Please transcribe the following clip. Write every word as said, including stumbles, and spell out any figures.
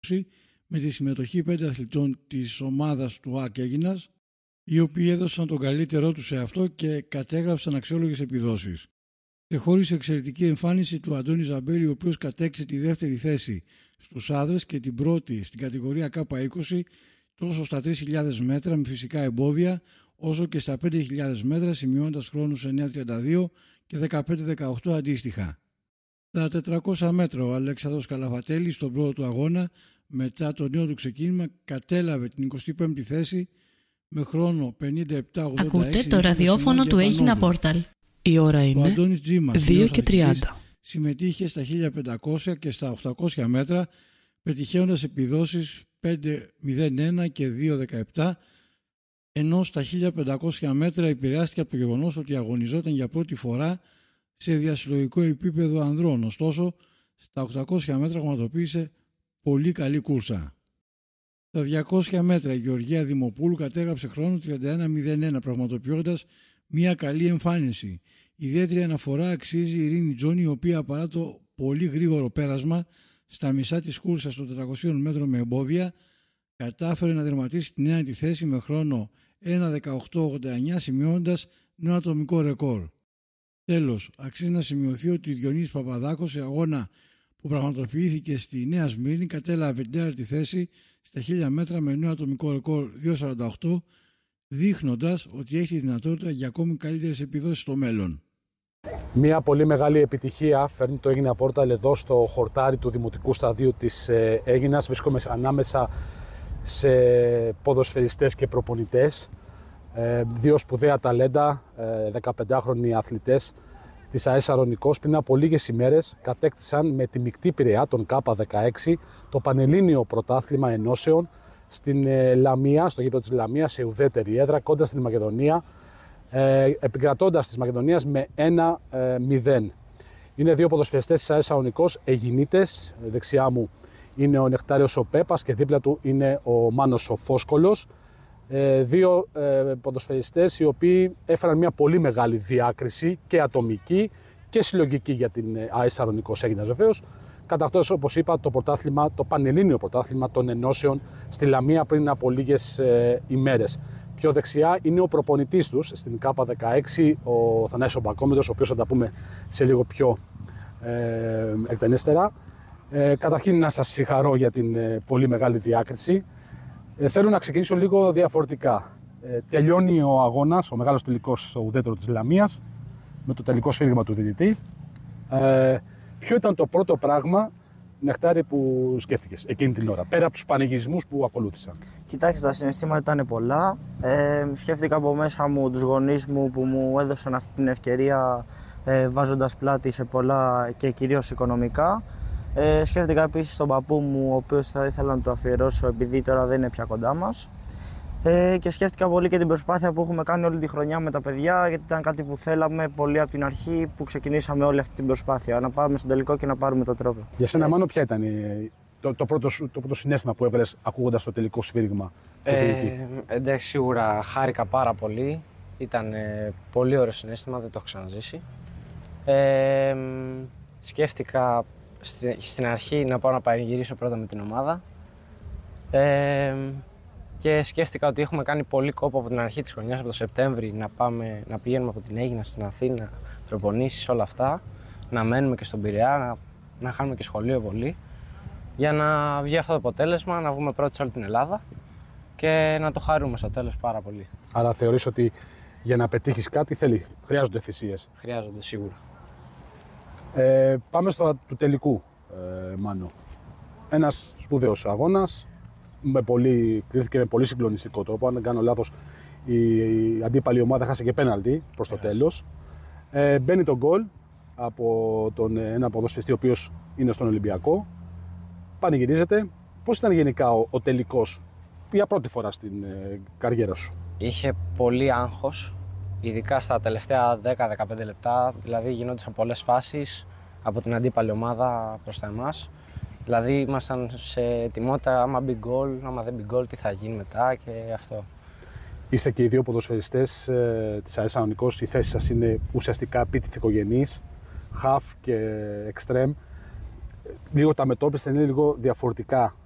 είκοσι με τη συμμετοχή πέντε αθλητών της ομάδας του ΑΚ Αίγινας, οι οποίοι έδωσαν τον καλύτερό τους σε αυτό και κατέγραψαν αξιόλογες επιδόσεις. Ξεχώρισε εξαιρετική εμφάνιση του Αντώνη Ζαμπέλη, ο οποίος κατέκτησε τη δεύτερη θέση στους άνδρες και την πρώτη στην κατηγορία Κ είκοσι τόσο στα τρεις χιλιάδες μέτρα με φυσικά εμπόδια, όσο και στα πέντε χιλιάδες μέτρα, σημειώνοντας χρόνους εννέα τριάντα δύο και δεκαπέντε δεκαοκτώ αντίστοιχα. Στα τετρακόσια μέτρα ο Αλέξανδρος Καλαφατέλης στον πρώτο του αγώνα, μετά το νέο του ξεκίνημα, κατέλαβε την εικοστή πέμπτη θέση με χρόνο πενήντα επτά ογδόντα έξι. Ακούτε το ραδιόφωνο του Έγινα Πόρταλ. Η ώρα είναι δύο και τριάντα. Συμμετείχε στα χίλια πεντακόσια και στα οκτακόσια μέτρα, πετυχαίνοντας επιδόσεις πέντε μηδέν ένα και δύο δεκαεπτά, ενώ στα χίλια πεντακόσια μέτρα επηρεάστηκε από το γεγονός ότι αγωνιζόταν για πρώτη φορά σε διασυλλογικό επίπεδο ανδρών. Ωστόσο, στα οκτακόσια μέτρα πραγματοποίησε πολύ καλή κούρσα. Στα διακόσια μέτρα η Γεωργία Δημοπούλου κατέγραψε χρόνο τριάντα ένα μηδέν ένα, πραγματοποιώντας μια καλή εμφάνιση. Ιδιαίτερη αναφορά αξίζει η Ειρήνη Τζόνη, η οποία παρά το πολύ γρήγορο πέρασμα στα μισά της κούρσας των τετρακοσίων μέτρων με εμπόδια, κατάφερε να τερματίσει την ένατη θέση με χρόνο ένα δεκαοκτώ ογδόντα εννιά, σημειώνοντας νέο ατομικό ρεκόρ. Τέλος, αξίζει να σημειωθεί ότι ο Διονύσης Παπαδάκος, σε αγώνα που πραγματοποιήθηκε στη Νέα Σμύρνη, κατέλαβε την τέταρτη θέση στα χίλια μέτρα με νέο ατομικό ρεκόρ δύο σαράντα οκτώ, δείχνοντας ότι έχει δυνατότητα για ακόμη καλύτερες επιδόσεις στο μέλλον. Μια πολύ μεγάλη επιτυχία φέρνει το Έγινα Πόρταλ εδώ στο χορτάρι του Δημοτικού Σταδίου της Αίγινας. Βρίσκομαι ανάμεσα σε ποδοσφαιριστές και προπονητές, δύο σπουδαία ταλέντα, δεκαπεντάχρονοι αθλητές της ΑΕΣ Σαρονικός. Πριν από λίγες ημέρες κατέκτησαν με τη μεικτή Πειραιά, τον Κ δεκαέξι, το Πανελλήνιο Πρωτάθλημα Ενώσεων στην Λαμία, στο γήπεδο της Λαμίας, σε ουδέτερη έδρα, κοντά στην Μακεδονία, ε, επικρατώντας της Μακεδονίας με ένα μηδέν. Είναι δύο ποδοσφαιριστές της ΑΕΣ Σαρονικός, Αιγινίτες. Δεξιά μου είναι ο Νεκτάριος ο Πέπας και δίπλα του είναι ο Μάνος ο Φόσκολος. Ε, δύο ε, ποδοσφαιριστές οι οποίοι έφεραν μια πολύ μεγάλη διάκριση και ατομική και συλλογική για την ΑΕΣ Σαρονικός Αίγινας βεβαίως, κατακτώντας, όπως είπα, το πρωτάθλημα, το Πανελλήνιο Πρωτάθλημα των Ενώσεων στη Λαμία πριν από λίγες ε, ημέρες. Πιο δεξιά είναι ο προπονητής τους στην Κ δεκαέξι, ο Θανάσης Μπακόμετρος, ο οποίος θα τα πούμε σε λίγο πιο ε, εκτενέστερα. Ε, καταρχήν να σας συγχαρώ για την ε, πολύ μεγάλη διάκριση. Ε, θέλω να ξεκινήσω λίγο διαφορετικά. Ε, τελειώνει ο αγώνας, ο μεγάλος τελικός στο ουδέτερο της Λαμίας, με το τελικό σφύριγμα του διαιτητή. Ε, ποιο ήταν το πρώτο πράγμα, Νεκτάρη, που σκέφτηκες εκείνη την ώρα, πέρα από τους πανηγυρισμούς που ακολούθησαν? Κοιτάξτε, τα συναισθήματα ήταν πολλά. Ε, σκέφτηκα από μέσα μου τους γονείς μου που μου έδωσαν αυτή την ευκαιρία, ε, βάζοντας πλάτη σε πολλά και κυρίως οικονομικά. Ε, σκέφτηκα επίσης τον παππού μου, ο οποίος θα ήθελα να το αφιερώσω επειδή τώρα δεν είναι πια κοντά μας. Ε, και σκέφτηκα πολύ και την προσπάθεια που έχουμε κάνει όλη τη χρονιά με τα παιδιά, γιατί ήταν κάτι που θέλαμε πολύ από την αρχή που ξεκινήσαμε όλη αυτή την προσπάθεια. Να πάμε στον τελικό και να πάρουμε το τρόπαιο. Για σένα, Μάνο, ποια ήταν το, το, πρώτο, το πρώτο συναίσθημα που έβγαλες ακούγοντας το τελικό σφύριγμα? Ε, εντάξει, σίγουρα χάρηκα πάρα πολύ. Ήταν ε, πολύ ωραίο συναίσθημα, δεν το έχω ξαναζήσει. Ε, σκέφτηκα στη, στην αρχή να πάω να πανηγυρίσω πρώτα με την ομάδα. Ε, και σκέφτηκα ότι έχουμε κάνει πολύ κόπο από την αρχή της χρονιάς, από το Σεπτέμβρη, να, πάμε, να πηγαίνουμε από την Αίγινα στην Αθήνα, προπονήσεις, όλα αυτά, να μένουμε και στον Πειραιά, να, να χάνουμε και σχολείο πολύ, για να βγει αυτό το αποτέλεσμα, να βγούμε πρώτοι σε όλη την Ελλάδα και να το χαρούμε στο τέλος πάρα πολύ. Άρα θεωρείς ότι για να πετύχεις κάτι θέλει, χρειάζονται θυσίες? Χρειάζονται, σίγουρα. Ε, πάμε στο του τελικού, ε, Μάνο. Ένας σπουδαίος αγώνας, με πολύ, κρίθηκε με πολύ συγκλονιστικό τρόπο. Αν δεν κάνω λάθος, η, η αντίπαλη ομάδα χάσε και πέναλτι προς το yes. τέλος. Ε, μπαίνει το γκολ από τον, ένα ποδοσφαιριστή ο οποίος είναι στον Ολυμπιακό. Πανηγυρίζεται. Πώς ήταν γενικά ο, ο τελικός για πρώτη φορά στην ε, καριέρα σου? Είχε πολύ άγχος, ειδικά στα τελευταία δέκα με δεκαπέντε λεπτά. Δηλαδή γινόντουσαν πολλές φάσεις από την αντίπαλη ομάδα προς τα εμάς. Δηλαδή ήμασταν σε ετοιμότητα, άμα μπει γκολ, άμα δεν μπει γκολ, τι θα γίνει μετά και αυτό. Είστε και οι δύο ποδοσφαιριστές ε, της ΑΕΣ Σαρονικός. Η θέση σας είναι ουσιαστικά πιτηθικογενής, half και extreme. Λίγο τα μετώπιστε, είναι λίγο διαφορετικά